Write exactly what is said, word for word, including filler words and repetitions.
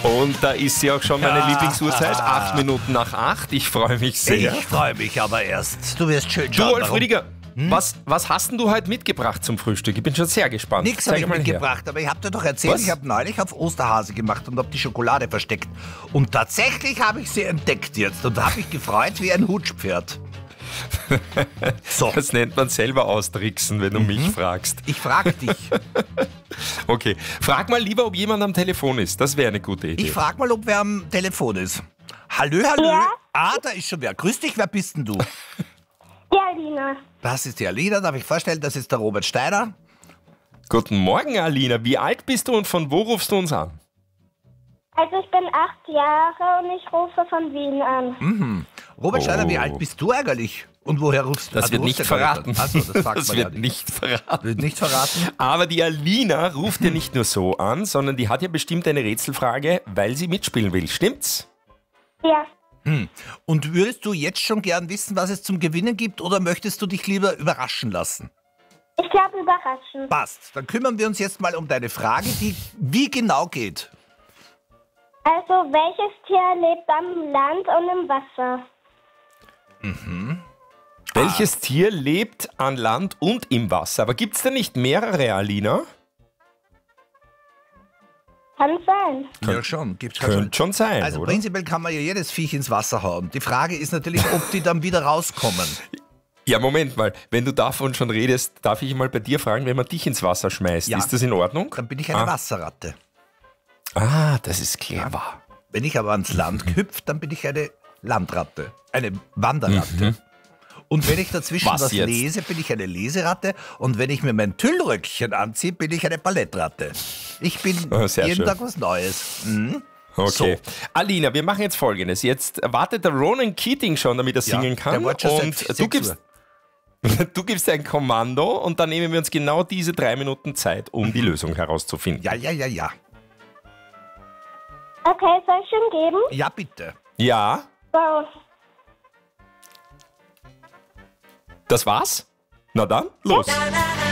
Und da ist sie auch schon meine Ja. Lieblingsuhrzeit. Acht Minuten nach acht. Ich freue mich sehr. Ich freue mich aber erst. Du wirst schön Du, schauen. Rolf warum- Rüdiger, was, was hast denn du heute mitgebracht zum Frühstück? Ich bin schon sehr gespannt. Nix habe Zeig ich mal her. mitgebracht, aber ich habe dir doch erzählt, Was? ich habe neulich auf Osterhase gemacht und habe die Schokolade versteckt. Und tatsächlich habe ich sie entdeckt jetzt und habe mich gefreut wie ein Hutschpferd. So, Das nennt man selber austricksen, wenn du mich fragst. ich frage dich. Okay, frag mal lieber, ob jemand am Telefon ist. Das wäre eine gute Idee. Ich frage mal, ob wer am Telefon ist. Hallo, hallo. Ja? Ah, da ist schon wer. Grüß dich, wer bist denn du? Ja, Alina. Das ist die Alina, darf ich vorstellen, das ist der Robert Steiner. Guten Morgen, Alina. Wie alt bist du und von wo rufst du uns an? Also ich bin acht Jahre und ich rufe von Wien an. Robert Oh. Steiner, wie alt bist du eigentlich? Und woher rufst du? Das Ah, wird du rufst nicht ja gar verraten. an. Ach so, das sagt Das man ja wird nicht. nicht verraten. Wird nicht verraten? Aber die Alina ruft dir nicht nur so an, sondern die hat ja bestimmt eine Rätselfrage, weil sie mitspielen will. Stimmt's? Ja. Und würdest du jetzt schon gern wissen, was es zum Gewinnen gibt, oder möchtest du dich lieber überraschen lassen? Ich glaube überraschend. Passt. Dann kümmern wir uns jetzt mal um deine Frage, die wie genau geht. Also welches Tier lebt am Land und im Wasser? Welches Tier lebt an Land und im Wasser? Aber gibt's da nicht mehrere, Alina? Kann sein. Ja, schon. Gibt's Könnte schon sein, Also oder? prinzipiell kann man ja jedes Viech ins Wasser hauen. Die Frage ist natürlich, ob die dann wieder rauskommen. Ja, Moment mal. Wenn du davon schon redest, darf ich mal bei dir fragen, wenn man dich ins Wasser schmeißt. Ja. Ist das in Ordnung? Dann bin ich eine Ah. Wasserratte. Ah, das ist clever. Wenn ich aber ans Land hüpfe, dann bin ich eine Landratte. Eine Wanderratte. Und wenn ich dazwischen Was was, jetzt? lese, bin ich eine Leseratte. Und wenn ich mir mein Tüllröckchen anziehe, bin ich eine Palettratte. Ich bin Oh, sehr jeden schön. Tag was Neues. Mhm. Okay. So. Alina, wir machen jetzt Folgendes. Jetzt wartet der Ronan Keating schon, damit er Ja, singen kann. der wartet schon und seit du sechs gibst, Uhr. du gibst ein Kommando und dann nehmen wir uns genau diese drei Minuten Zeit, um die Lösung herauszufinden. Ja, ja, ja, ja. Okay, soll ich schon geben? Ja, bitte. Ja, Wow. das war's? Na dann, los.